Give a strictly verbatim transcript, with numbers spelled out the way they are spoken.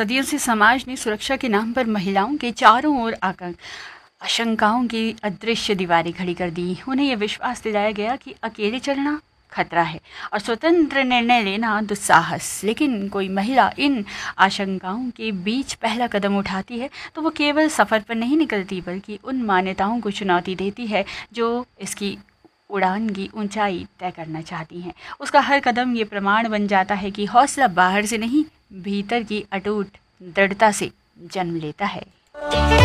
सदियों से समाज ने सुरक्षा के नाम पर महिलाओं के चारों ओर आकर आशंकाओं की अदृश्य दीवारें खड़ी कर दी। उन्हें यह विश्वास दिलाया गया कि अकेले चलना खतरा है और स्वतंत्र निर्णय लेना दुस्साहस। लेकिन कोई महिला इन आशंकाओं के बीच पहला कदम उठाती है तो वो केवल सफ़र पर नहीं निकलती, बल्कि उन मान्यताओं को चुनौती देती है जो इसकी उड़ान की ऊंचाई तय करना चाहती हैं। उसका हर कदम ये प्रमाण बन जाता है कि हौसला बाहर से नहीं, भीतर की अटूट दृढ़ता से जन्म लेता है।